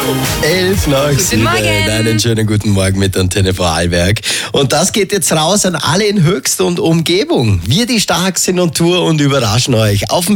11 nach 7. Morgen. Einen schönen guten Morgen mit Antenne Vorarlberg. Und das geht jetzt raus an alle in Höchst und Umgebung. Wir, die stark sind und Tour und überraschen euch. Auf dem